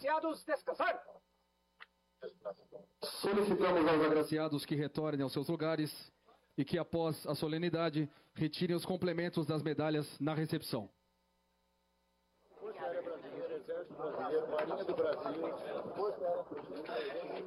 agraciados descansar. Solicitamos aos agraciados que retornem aos seus lugares e que, após a solenidade, retirem os complementos das medalhas na recepção. Força Aérea Brasileira, Exército Brasileiro, Marinha do Brasil, Força Aérea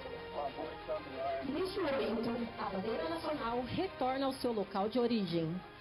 Neste momento, a bandeira nacional retorna ao seu local de origem.